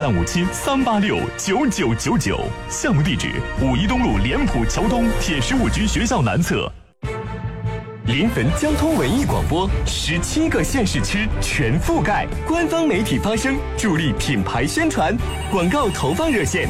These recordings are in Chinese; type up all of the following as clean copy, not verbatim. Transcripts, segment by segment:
0357-386-9999，项目地址5一东路莲浦桥东铁15局学校南侧。临汾交通文艺广播17个县市区全覆盖，官方媒体发声，助力品牌宣传。广告投放热线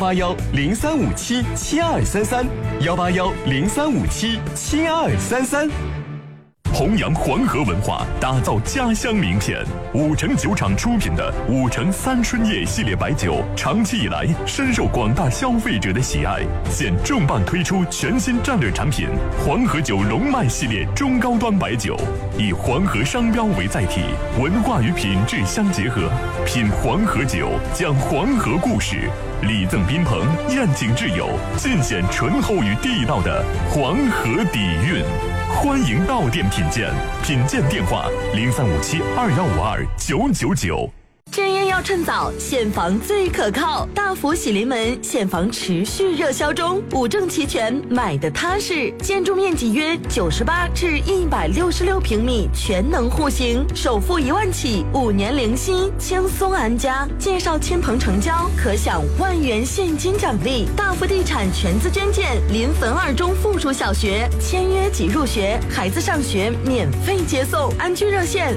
181-0357-7233，181-0357-7233。弘扬黄河文化，打造家乡名片。五城酒厂出品的五城三春叶系列白酒，长期以来深受广大消费者的喜爱。现重磅推出全新战略产品黄河酒龙脉系列中高端白酒，以黄河商标为载体，文化与品质相结合，品黄河酒，讲黄河故事，礼赠宾朋，宴请挚友，尽显醇厚与地道的黄河底蕴。欢迎到店品鉴，品鉴电话0357-2152-999。 正烟要趁早，现房最可靠。大福喜临门现房持续热销中，五证齐全，买的踏实。建筑面积约98至166平米，全能户型，首付1万起，5年零息，轻松安家。介绍亲朋成交，可享1万元现金奖励。大福地产全资捐建临汾2中附属小学，签约即入学，孩子上学免费接送。安居热线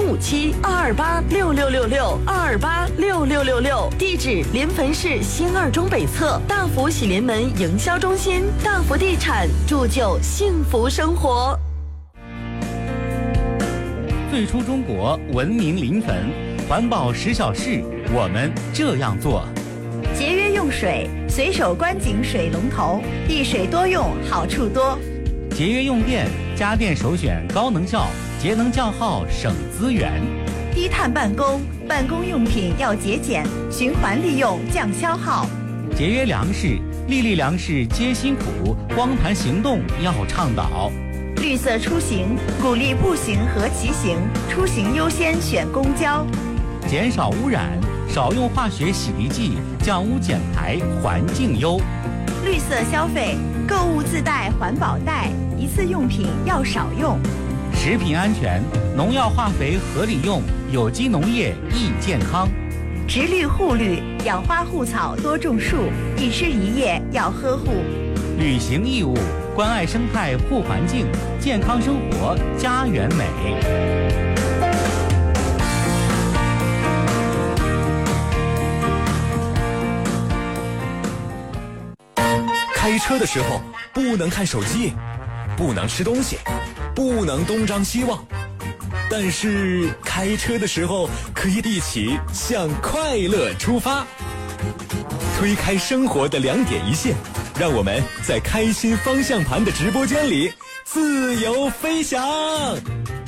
0357-228-6666。228-6666，地址临汾市新2中北侧，大福喜临门营销中心，大福地产，铸就幸福生活。 最初中国，文明临汾，环保10小事，我们这样做： 节约用水，随手关紧水龙头，一水多用，好处多； 节约用电，家电首选高能效，节能降耗，省资源； 低碳办公，办公用品要节俭，循环利用，降消耗； 节约粮食，粒粒粮食皆辛苦，光盘行动要倡导； 绿色出行，鼓励步行和骑行，出行优先选公交； 减少污染，少用化学洗涤剂，降污减排，环境优； 绿色消费，购物自带环保袋，一次用品要少用； 食品安全，农药化肥合理用，有机农业益健康； 植绿护绿，养花护草多种树，一枝一叶要呵护； 履行义务，关爱生态护环境，健康生活家园美。 开车的时候不能看手机，不能吃东西，不能东张西望，但是开车的时候可以一起向快乐出发，推开生活的2点一线，让我们在开心方向盘的直播间里自由飞翔。